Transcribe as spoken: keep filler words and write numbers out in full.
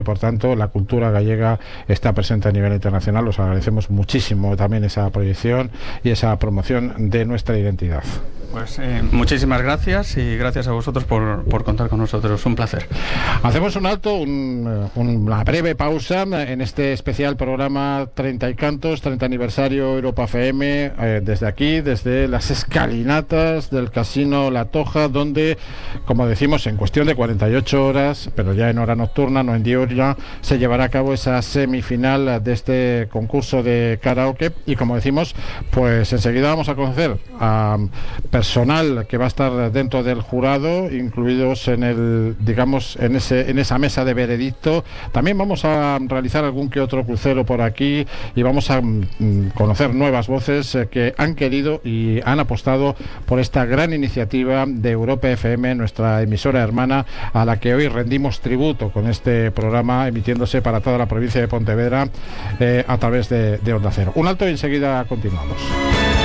Por tanto, la cultura gallega está presente a nivel internacional. Os agradecemos muchísimo también esa proyección y esa promoción de nuestra identidad. Pues eh, muchísimas gracias y gracias a vosotros por, por contar con nosotros. Un placer. Hacemos un alto, un, una breve pausa en este especial programa treinta y Cantos, treinta aniversario Europa F M, eh, desde aquí, desde las escalinatas del Casino La Toja, donde, como decimos, en cuestión de cuarenta y ocho horas, pero ya en hora nocturna, no en diurna, se llevará a cabo esa semifinal de este concurso de karaoke. Y como decimos, pues enseguida vamos a conocer a personal que va a estar dentro del jurado, incluidos en el, digamos, en ese, en esa mesa de veredicto. También vamos a realizar algún que otro crucero por aquí y vamos a mm, conocer nuevas voces eh, que han querido y han apostado por esta gran iniciativa de Europa F M, nuestra emisora hermana, a la que hoy rendimos tributo con este programa emitiéndose para toda la provincia de Pontevedra eh, a través de, de Onda Cero. Un alto y enseguida continuamos.